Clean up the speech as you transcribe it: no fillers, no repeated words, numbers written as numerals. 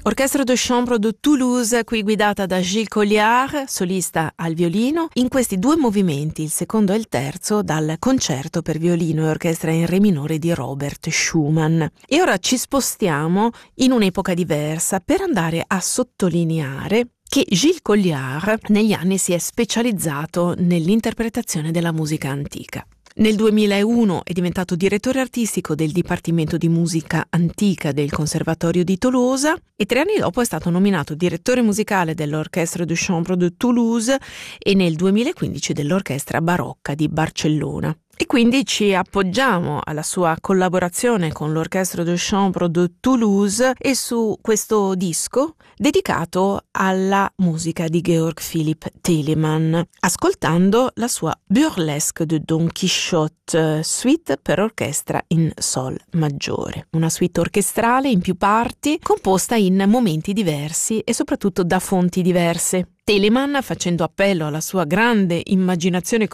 Orchestre de Chambre de Toulouse, qui guidata da Gilles Colliard, solista al violino, in questi due movimenti, il secondo e il terzo, dal concerto per violino e orchestra in re minore di Robert Schumann. E ora ci spostiamo in un'epoca diversa per andare a sottolineare che Gilles Colliard negli anni si è specializzato nell'interpretazione della musica antica. Nel 2001 è diventato direttore artistico del Dipartimento di Musica Antica del Conservatorio di Tolosa e 3 anni dopo è stato nominato direttore musicale dell'Orchestre de Chambre de Toulouse e nel 2015 dell'Orchestra Barocca di Barcellona. E quindi ci appoggiamo alla sua collaborazione con l'Orchestre de Chambre de Toulouse e su questo disco dedicato alla musica di Georg Philipp Telemann, ascoltando la sua Burlesque de Don Quixote, suite per orchestra in sol maggiore. Una suite orchestrale in più parti, composta in momenti diversi e soprattutto da fonti diverse. Telemann, facendo appello alla sua grande immaginazione